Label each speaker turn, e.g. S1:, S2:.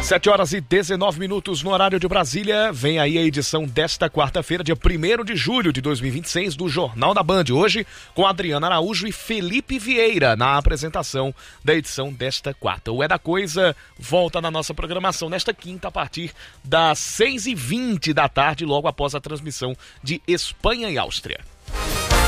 S1: 7h19 no horário de Brasília. Vem aí a edição desta quarta-feira, dia 1º de julho de 2026, do Jornal da Band. Hoje com Adriana Araújo e Felipe Vieira na apresentação da edição desta quarta. O É da Coisa volta na nossa programação nesta quinta a partir das 6h20 da tarde, logo após a transmissão de Espanha e Áustria.